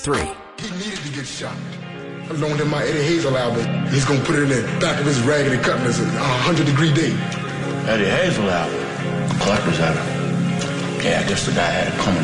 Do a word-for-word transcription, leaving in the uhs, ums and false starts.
Three. He needed to get shot. I loaned him my Eddie Hazel album. He's gonna put it in the back of his Raggedy Cutlass, a hundred degree day. Eddie Hazel album. Collector's item. Yeah, I guess the guy had it coming.